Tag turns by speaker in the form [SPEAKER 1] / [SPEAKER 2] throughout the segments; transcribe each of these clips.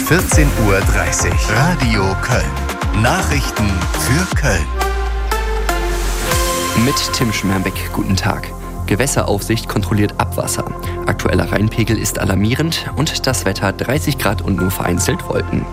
[SPEAKER 1] 14:30 Uhr. Radio Köln. Nachrichten für Köln.
[SPEAKER 2] Mit Tim Schmerbeck, guten Tag. Gewässeraufsicht kontrolliert Abwasser. Aktueller Rheinpegel ist alarmierend und das Wetter 30 Grad und nur vereinzelt Wolken.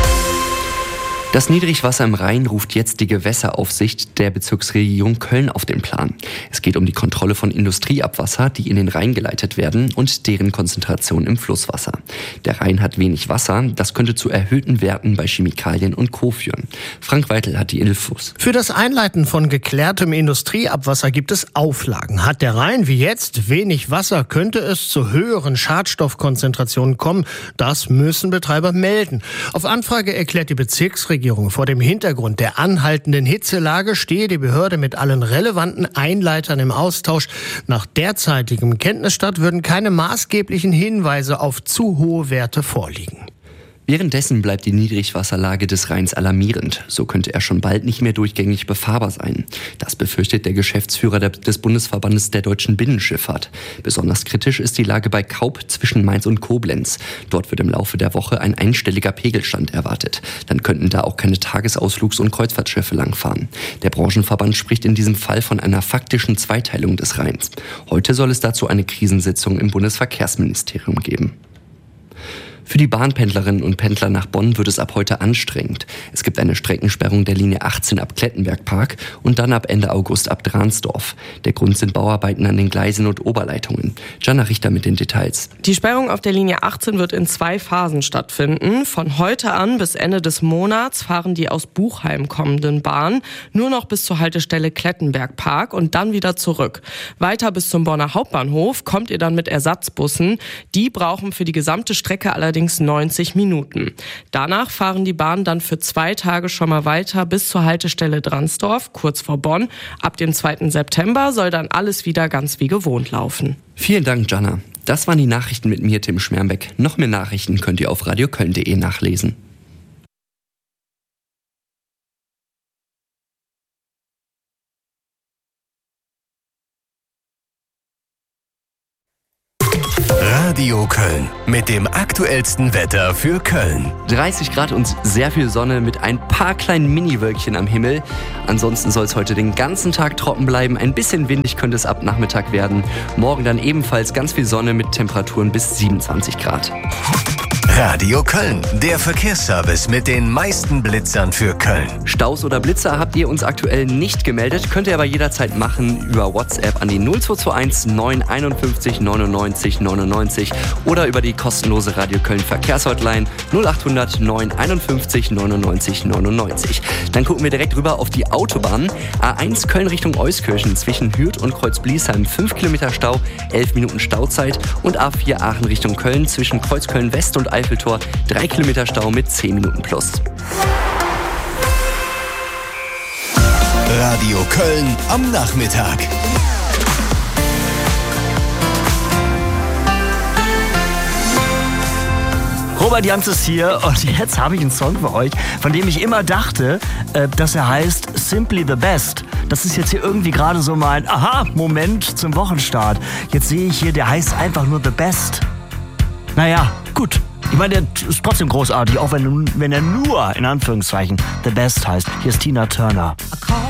[SPEAKER 2] Das Niedrigwasser im Rhein ruft jetzt die Gewässeraufsicht der Bezirksregierung Köln auf den Plan. Es geht um die Kontrolle von Industrieabwasser, die in den Rhein geleitet werden und deren Konzentration im Flusswasser. Der Rhein hat wenig Wasser, das könnte zu erhöhten Werten bei Chemikalien und Co. führen. Frank Weitel hat die Infos.
[SPEAKER 3] Für das Einleiten von geklärtem Industrieabwasser gibt es Auflagen. Hat der Rhein wie jetzt wenig Wasser, könnte es zu höheren Schadstoffkonzentrationen kommen. Das müssen Betreiber melden. Auf Anfrage erklärt die Bezirksregierung, vor dem Hintergrund der anhaltenden Hitzelage stehe die Behörde mit allen relevanten Einleitern im Austausch. Nach derzeitigem Kenntnisstand würden keine maßgeblichen Hinweise auf zu hohe Werte vorliegen.
[SPEAKER 2] Währenddessen bleibt die Niedrigwasserlage des Rheins alarmierend. So könnte er schon bald nicht mehr durchgängig befahrbar sein. Das befürchtet der Geschäftsführer des Bundesverbandes der deutschen Binnenschifffahrt. Besonders kritisch ist die Lage bei Kaup zwischen Mainz und Koblenz. Dort wird im Laufe der Woche ein einstelliger Pegelstand erwartet. Dann könnten da auch keine Tagesausflugs- und Kreuzfahrtschiffe langfahren. Der Branchenverband spricht in diesem Fall von einer faktischen Zweiteilung des Rheins. Heute soll es dazu eine Krisensitzung im Bundesverkehrsministerium geben. Für die Bahnpendlerinnen und Pendler nach Bonn wird es ab heute anstrengend. Es gibt eine Streckensperrung der Linie 18 ab Klettenberg-Park und dann ab Ende August ab Dransdorf. Der Grund sind Bauarbeiten an den Gleisen und Oberleitungen. Jana Richter mit den Details.
[SPEAKER 4] Die Sperrung auf der Linie 18 wird in 2 Phasen stattfinden. Von heute an bis Ende des Monats fahren die aus Buchheim kommenden Bahnen nur noch bis zur Haltestelle Klettenberg-Park und dann wieder zurück. Weiter bis zum Bonner Hauptbahnhof kommt ihr dann mit Ersatzbussen. Die brauchen für die gesamte Strecke allerdings 90 Minuten. Danach fahren die Bahnen dann für 2 Tage schon mal weiter bis zur Haltestelle Dransdorf, kurz vor Bonn. Ab dem 2. September soll dann alles wieder ganz wie gewohnt laufen.
[SPEAKER 2] Vielen Dank, Jana. Das waren die Nachrichten mit mir, Tim Schmerbeck. Noch mehr Nachrichten könnt ihr auf radioköln.de nachlesen.
[SPEAKER 1] Radio Köln mit dem aktuellsten Wetter für Köln.
[SPEAKER 2] 30 Grad und sehr viel Sonne mit ein paar kleinen Mini-Wölkchen am Himmel. Ansonsten soll es heute den ganzen Tag trocken bleiben. Ein bisschen windig könnte es ab Nachmittag werden. Morgen dann ebenfalls ganz viel Sonne mit Temperaturen bis 27 Grad.
[SPEAKER 1] Radio Köln, der Verkehrsservice mit den meisten Blitzern für Köln.
[SPEAKER 2] Staus oder Blitzer habt ihr uns aktuell nicht gemeldet, könnt ihr aber jederzeit machen über WhatsApp an die 0221 951 99 99 oder über die kostenlose Radio Köln Verkehrshotline 0800 951 99 99. Dann gucken wir direkt rüber auf die Autobahn. A1 Köln Richtung Euskirchen zwischen Hürth und Kreuzbliesheim 5 Kilometer Stau, 11 Minuten Stauzeit und A4 Aachen Richtung Köln zwischen Kreuzköln West und Eiffeltor 3 Kilometer Stau mit 10 Minuten plus.
[SPEAKER 1] Radio Köln am Nachmittag.
[SPEAKER 5] Robert Janzes hier und jetzt habe ich einen Song für euch, von dem ich immer dachte, dass er heißt Simply the Best. Das ist jetzt hier irgendwie gerade so mein Aha-Moment zum Wochenstart. Jetzt sehe ich hier, der heißt einfach nur The Best. Naja, gut. Ich meine, der ist trotzdem großartig, auch wenn er nur, in Anführungszeichen, The Best heißt. Hier ist Tina Turner.